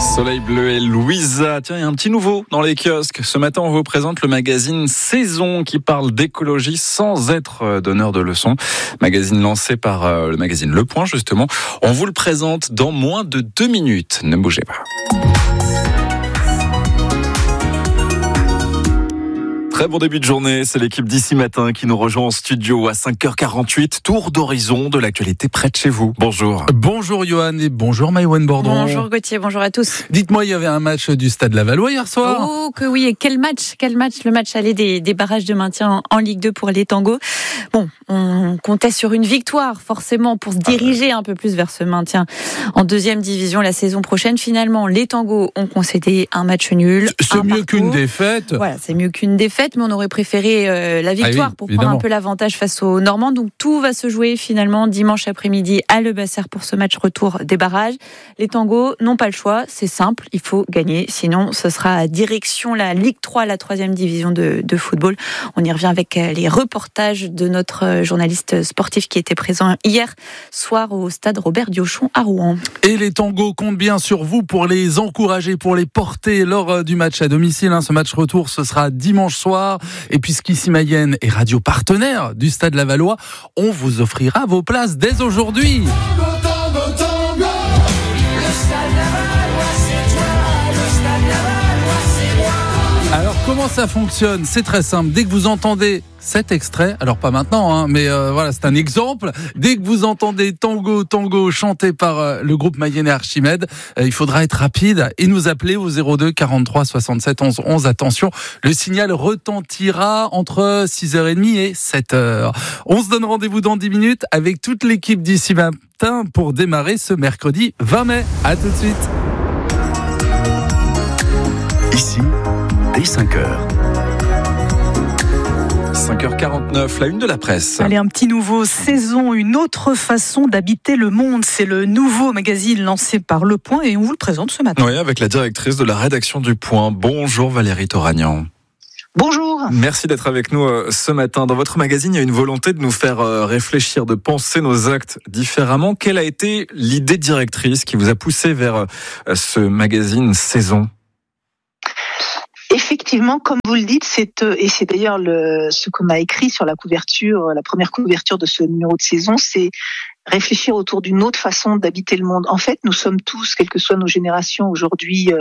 Soleil bleu et Louisa. Tiens, il y a un petit nouveau dans les kiosques. Ce matin, on vous présente le magazine Saison qui parle d'écologie sans être donneur de leçons. Magazine lancé par le magazine Le Point, justement. On vous le présente dans moins de 2 minutes. Ne bougez pas. Très bon début de journée, c'est l'équipe d'ici matin qui nous rejoint en studio à 5h48. Tour d'horizon de l'actualité près de chez vous. Bonjour. Bonjour Johan et bonjour Maïwenn Bordon. Bonjour Gauthier, bonjour à tous. Dites-moi, il y avait un match du Stade Lavallois hier soir. Oh que oui, et quel match, le match aller des barrages de maintien en Ligue 2 pour les Tangos. Bon, on comptait sur une victoire forcément pour se diriger un peu plus vers ce maintien en deuxième division la saison prochaine. Finalement, les Tangos ont concédé un match nul. C'est mieux qu'une défaite. Voilà, c'est mieux qu'une défaite, mais on aurait préféré la victoire pour évidemment. prendre un peu l'avantage face aux Normands. Donc tout va se jouer finalement dimanche après-midi à Le Basser pour ce match retour des barrages. Les Tangos n'ont pas le choix, c'est simple, il faut gagner. Sinon, ce sera direction la Ligue 3, la 3e division de football. On y revient avec les reportages de notre journaliste sportif qui était présent hier soir au stade Robert Diochon à Rouen. Et les Tangos comptent bien sur vous pour les encourager, pour les porter lors du match à domicile. Ce match retour, ce sera dimanche soir. Et puisqu'ici Mayenne est radio partenaire du Stade Lavallois, on vous offrira vos places dès aujourd'hui. Alors comment ça fonctionne ? C'est très simple. Dès que vous entendez cet extrait, alors pas maintenant, mais voilà, c'est un exemple. Dès que vous entendez Tango, Tango chanté par le groupe mayennais Archimède, il faudra être rapide et nous appeler au 02 43 67 11 11. Attention, le signal retentira entre 6h30 et 7h. On se donne rendez-vous dans 10 minutes avec toute l'équipe d'ici matin pour démarrer ce mercredi 20 mai. À tout de suite. Ici, dès 5h. 5h49, la une de la presse. Allez, un petit nouveau, Saison, une autre façon d'habiter le monde. C'est le nouveau magazine lancé par Le Point et on vous le présente ce matin. Oui, avec la directrice de la rédaction du Point. Bonjour Valérie Toragnan. Bonjour. Merci d'être avec nous ce matin. Dans votre magazine, il y a une volonté de nous faire réfléchir, de penser nos actes différemment. Quelle a été l'idée directrice qui vous a poussé vers ce magazine Saison ? Effectivement, comme vous le dites, c'est d'ailleurs ce qu'on a écrit sur la couverture, la première couverture de ce numéro de Saison, c'est réfléchir autour d'une autre façon d'habiter le monde. En fait, nous sommes tous, quelles que soient nos générations aujourd'hui,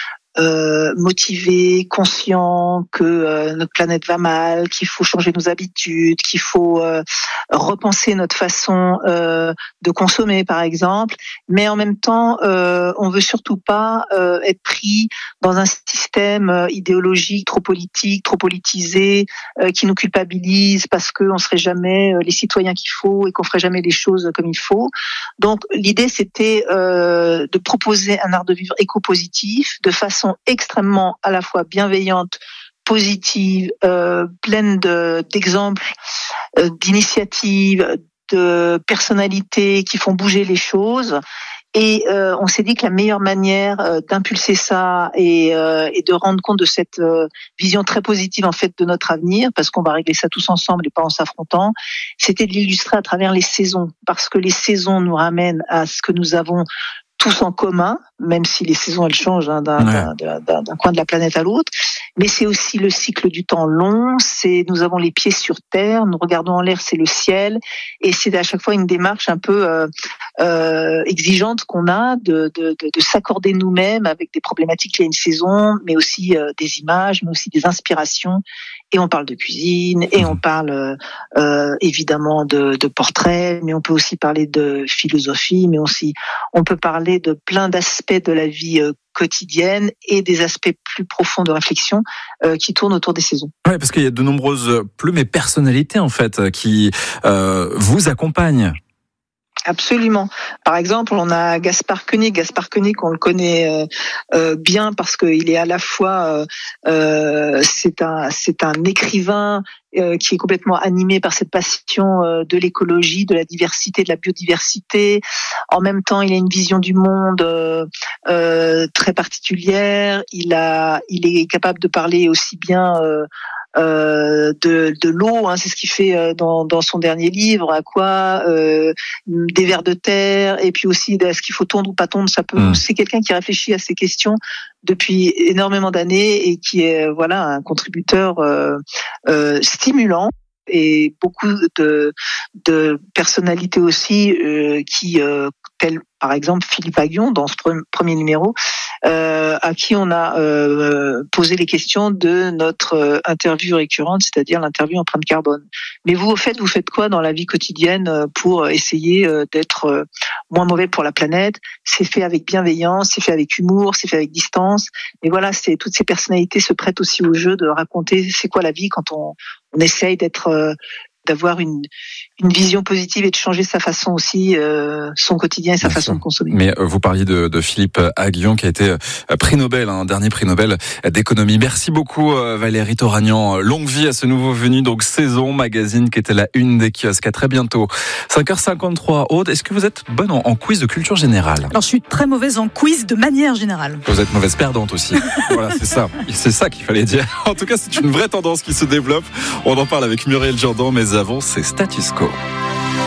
motivés, conscients que notre planète va mal, qu'il faut changer nos habitudes, qu'il faut repenser notre façon de consommer, par exemple. Mais en même temps, on veut surtout pas être pris dans un système idéologique trop politique, trop politisé, qui nous culpabilise parce qu'on serait jamais les citoyens qu'il faut et qu'on ferait jamais les choses comme il faut. Donc l'idée, c'était de proposer un art de vivre éco-positif de façon extrêmement à la fois bienveillante, positive, pleine d'exemples, d'initiatives, de personnalités qui font bouger les choses. Et on s'est dit que la meilleure manière d'impulser ça et de rendre compte de cette vision très positive en fait de notre avenir, parce qu'on va régler ça tous ensemble et pas en s'affrontant, c'était de l'illustrer à travers les saisons, parce que les saisons nous ramènent à ce que nous avons tous en commun, même si les saisons elles changent d'un coin de la planète à l'autre, mais c'est aussi le cycle du temps long, nous avons les pieds sur terre, nous regardons en l'air, c'est le ciel, et c'est à chaque fois une démarche un peu exigeante qu'on a de s'accorder nous-mêmes avec des problématiques liées à une saison, mais aussi des images, mais aussi des inspirations. Et on parle de cuisine, et on parle évidemment de portraits, mais on peut aussi parler de philosophie, mais aussi on peut parler de plein d'aspects de la vie quotidienne et des aspects plus profonds de réflexion qui tournent autour des saisons. Oui, parce qu'il y a de nombreuses plumes et personnalités en fait qui vous accompagnent. Absolument. Par exemple, on a Gaspard Koenig. Gaspard Koenig, on le connaît bien parce qu'il est à la fois c'est un écrivain qui est complètement animé par cette passion de l'écologie, de la diversité, de la biodiversité. En même temps, il a une vision du monde très particulière. Il est capable de parler aussi bien de l'eau, c'est ce qu'il fait dans son dernier livre. À quoi des vers de terre, et puis aussi est-ce qu'il faut tondre ou pas tondre. C'est quelqu'un qui réfléchit à ces questions depuis énormément d'années et qui est un contributeur stimulant. Et beaucoup de personnalités aussi qui telles par exemple Philippe Aghion dans ce premier numéro, à qui on a posé les questions de notre interview récurrente, c'est-à-dire l'interview empreinte carbone. Mais vous, au fait, vous faites quoi dans la vie quotidienne pour essayer d'être moins mauvais pour la planète? C'est fait avec bienveillance, c'est fait avec humour, c'est fait avec distance. Et voilà, toutes ces personnalités se prêtent aussi au jeu de raconter c'est quoi la vie quand on essaye d'avoir une vision positive et de changer sa façon aussi, son quotidien et sa façon de consommer. Mais vous parliez de Philippe Aghion qui a été prix Nobel, dernier prix Nobel d'économie. Merci beaucoup Valérie Toragnan. Longue vie à ce nouveau venu, donc Saison magazine qui était la une des kiosques. À très bientôt. 5h53. Aude, est-ce que vous êtes bonne en quiz de culture générale? Alors je suis très mauvaise en quiz de manière générale. Vous êtes mauvaise perdante aussi. Voilà, c'est ça qu'il fallait dire. En tout cas, c'est une vraie tendance qui se développe. On en parle avec Muriel Jourdan, mais avant, c'est Status Quo.